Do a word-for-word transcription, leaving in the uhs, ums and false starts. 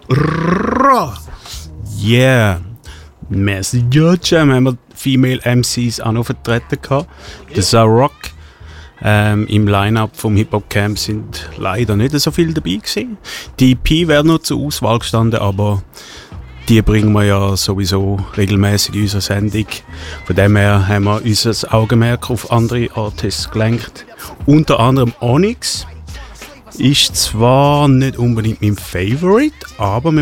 Yeah. Merci Jam haben wir Female M Cs auch noch vertreten gehabt. Der Zarok. Ähm, Im Line-Up vom Hip-Hop-Camp sind leider nicht so viele dabei gewesen. Die E P wäre noch zur Auswahl gestanden, aber die bringen wir ja sowieso regelmäßig in unserer Sendung. Von dem her haben wir unser Augenmerk auf andere Artists gelenkt. Unter anderem Onyx ist zwar nicht unbedingt mein Favorite, aber